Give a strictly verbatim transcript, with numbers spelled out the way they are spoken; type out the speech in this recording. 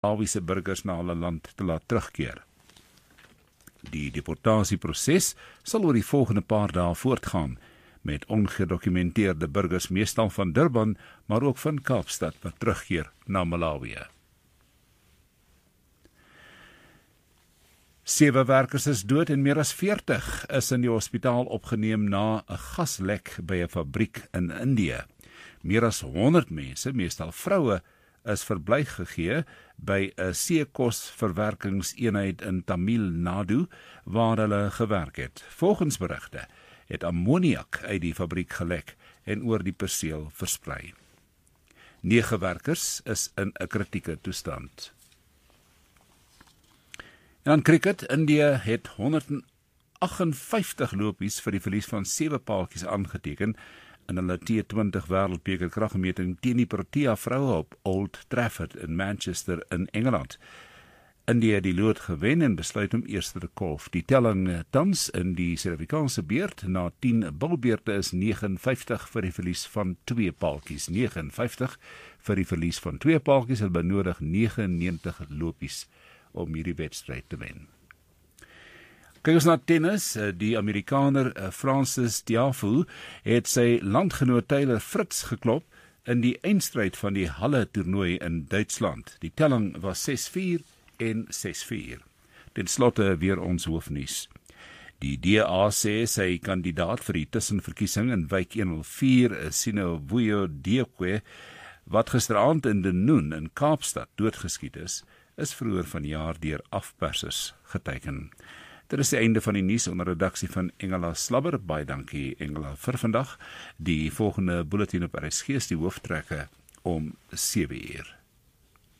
Malawiese burgers na hulle land te laat terugkeer. Die deportasieproses sal oor die volgende paar dae voortgaan, met ongedokumenteerde burgers meestal van Durban, maar ook van Kaapstad wat terugkeer na Malawi. Sewe werkers is dood en meer as veertig is in die hospitaal opgeneem na 'n gaslek by 'n fabriek in Indië. Meer as honderd mense, meestal vroue, is verblyf gegee by 'n seekosverwerkingseenheid in Tamil Nadu waar hulle gewerk het. Volgens berigte het ammoniak uit die fabriek gelek en oor die perseel versprei. Nege werkers is in 'n kritieke toestand. En aan cricket, India het honderdagtenvyftig lopies vir die verlies van sewe paaltjies aangeteken in hulle T twintig wêreldbeker kragmeting teen die Protea vroue op Old Trafford in Manchester in Engeland. India het die lood gewen en besluit om eerste te kolf. Die telling tans in die Suid-Afrikaanse beurt na tien bilbeurte is vyf nul vir die verlies van twee paaltjies. vyf nul vir die verlies van twee paaltjies, hulle benodig negenennegentig lopies om hierdie wedstryd te wen. Kyk ons na tennis. Die Amerikaner Francis Tiafoe het sy landgenoot Taylor Fritz geklop in die eindstryd van die Halle toernooi in Duitsland. Die telling was ses vier en ses vier. Ten slotte weer ons hoofnuus. Die D A sê sy kandidaat vir die tussenverkiesing in wijk honderdvier, Sinovuyo Diekwe, wat gisteraand in Denoon in Kaapstad doodgeskiet is, is vroeër vanjaar deur afpersers geteken. Dit is die einde van die nuus onder redaksie van Engela Slabber. Baie dankie Engela vir vandag. Die volgende bulletin op R S G is die hooftrekke om sewe uur.